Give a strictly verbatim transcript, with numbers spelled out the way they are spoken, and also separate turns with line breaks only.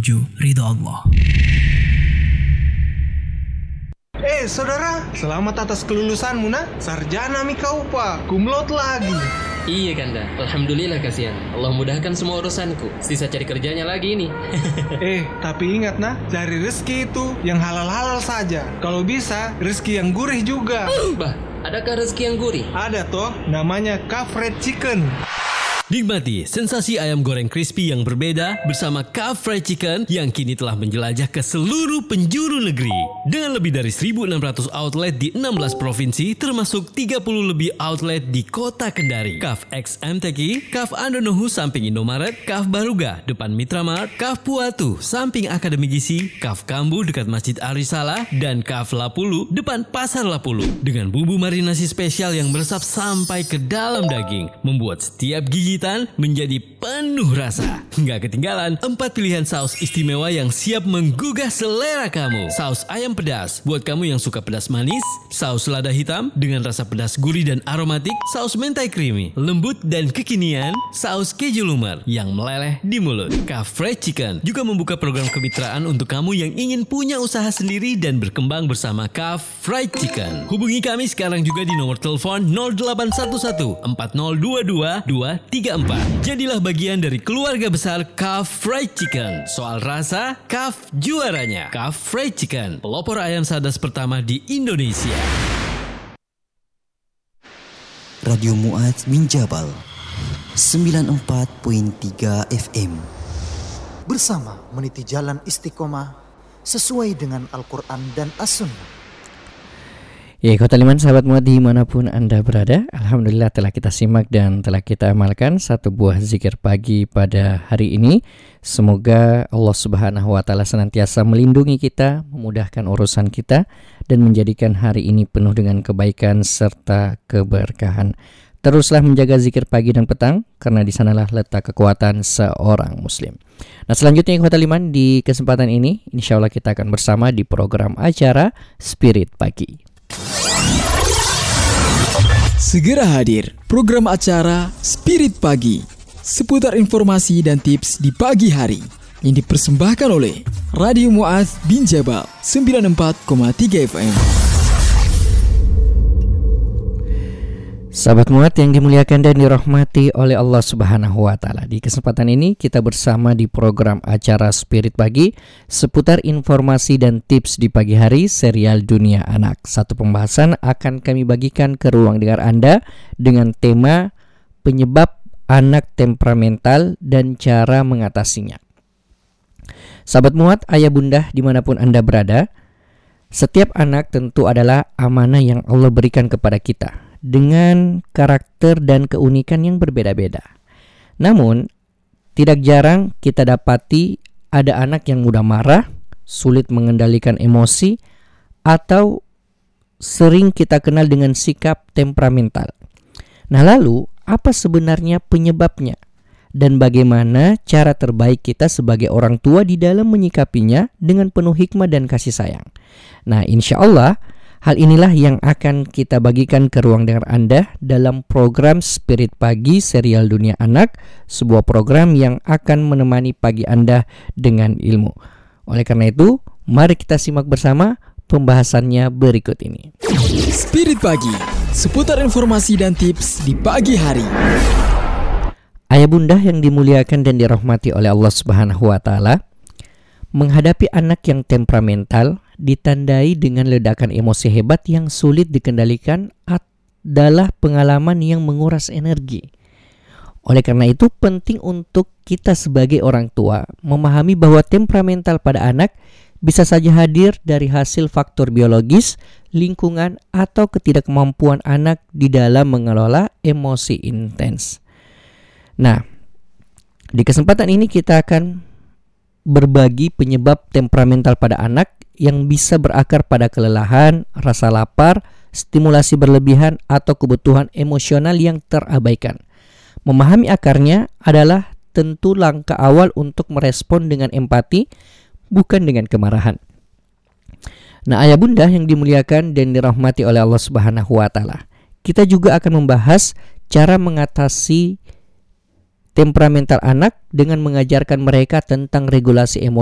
menuju ridho Allah.
Eh saudara, selamat atas kelulusanmu nak. Sarjana mi kau pak, kumlot lagi.
Iya Kanda, alhamdulillah kasihan. Allah mudahkan semua urusanku. Sisa cari kerjanya lagi ini.
Eh, tapi ingat nah, cari rezeki itu yang halal-halal saja. Kalau bisa, rezeki yang gurih juga.
Bah, adakah rezeki yang gurih?
Ada toh, namanya Kaf Fried Chicken.
Nikmati sensasi ayam goreng crispy yang berbeda bersama Kaf Fried Chicken yang kini telah menjelajah ke seluruh penjuru negeri. Dengan lebih dari seribu enam ratus outlet di enam belas provinsi termasuk tiga puluh lebih outlet di kota Kendari. Kaf X M T Q, Kaf Andonohu samping Indomaret, Kaf Baruga depan Mitra Mart, Kaf Puatu samping Akademi Gizi, Kaf Kambu dekat Masjid Arisala, dan Kaf Lapulu depan Pasar Lapulu. Dengan bumbu marinasi spesial yang meresap sampai ke dalam daging, membuat setiap gigit menjadi penuh rasa. Nggak ketinggalan empat pilihan saus istimewa yang siap menggugah selera kamu. Saus ayam pedas buat kamu yang suka pedas manis, saus lada hitam dengan rasa pedas gurih dan aromatik, saus mentai creamy, lembut dan kekinian, saus keju lumer yang meleleh di mulut. Kaf Fried Chicken juga membuka program kemitraan untuk kamu yang ingin punya usaha sendiri dan berkembang bersama Kaf Fried Chicken. Hubungi kami sekarang juga di nomor telepon nol delapan satu satu empat nol dua dua dua tiga empat. Jadilah bagian dari keluarga besar Kaf Fried Chicken. Soal rasa, Kaf juaranya. Kaf Fried Chicken, pelopor ayam sadas pertama di Indonesia.
Radio Mu'adz bin Jabal sembilan puluh empat koma tiga F M.
Bersama meniti jalan istiqomah sesuai dengan Al-Quran dan As-Sunnah.
Ya, Kota Liman, sahabat Mu'adz dimanapun Anda berada, alhamdulillah telah kita simak dan telah kita amalkan satu buah zikir pagi pada hari ini. Semoga Allah Subhanahu wa Ta'ala senantiasa melindungi kita, memudahkan urusan kita, dan menjadikan hari ini penuh dengan kebaikan serta keberkahan. Teruslah menjaga zikir pagi dan petang, karena di sanalah letak kekuatan seorang muslim. Nah, selanjutnya Kota Liman, di kesempatan ini insya Allah kita akan bersama di program acara Spirit Pagi.
Segera hadir program acara Spirit Pagi, seputar informasi dan tips di pagi hari yang dipersembahkan oleh Radio Mu'adz bin Jabal sembilan puluh empat koma tiga F M.
Sahabat Mu'adz yang dimuliakan dan dirahmati oleh Allah Subhanahu wa Ta'ala, di kesempatan ini kita bersama di program acara Spirit Pagi seputar informasi dan tips di pagi hari serial Dunia Anak. Satu pembahasan akan kami bagikan ke ruang dengar Anda dengan tema penyebab anak temperamental dan cara mengatasinya. Sahabat Mu'adz, ayah bunda dimanapun Anda berada, setiap anak tentu adalah amanah yang Allah berikan kepada kita, dengan karakter dan keunikan yang berbeda-beda. Namun, tidak jarang kita dapati ada anak yang mudah marah, sulit mengendalikan emosi, atau sering kita kenal dengan sikap temperamental. Nah, lalu apa sebenarnya penyebabnya? Dan bagaimana cara terbaik kita sebagai orang tua di dalam menyikapinya dengan penuh hikmah dan kasih sayang? Nah, insya Allah hal inilah yang akan kita bagikan ke ruang dengar Anda dalam program Spirit Pagi serial Dunia Anak, sebuah program yang akan menemani pagi Anda dengan ilmu. Oleh karena itu, mari kita simak bersama pembahasannya berikut ini.
Spirit Pagi, seputar informasi dan tips di pagi hari.
Ayah bunda yang dimuliakan dan dirahmati oleh Allah Subhanahu wa Ta'ala, menghadapi anak yang temperamental ditandai dengan ledakan emosi hebat yang sulit dikendalikan adalah pengalaman yang menguras energi. Oleh karena itu penting untuk kita sebagai orang tua memahami bahwa temperamental pada anak bisa saja hadir dari hasil faktor biologis, lingkungan, atau ketidakmampuan anak di dalam mengelola emosi intens. Nah, di kesempatan ini kita akan berbagi penyebab temperamental pada anak yang bisa berakar pada kelelahan, rasa lapar, stimulasi berlebihan, atau kebutuhan emosional yang terabaikan. Memahami akarnya adalah tentu langkah awal untuk merespon dengan empati, bukan dengan kemarahan. Nah, ayah bunda yang dimuliakan dan dirahmati oleh Allah Subhanahu wa Ta'ala, kita juga akan membahas cara mengatasi temperamental anak dengan mengajarkan mereka tentang regulasi emosi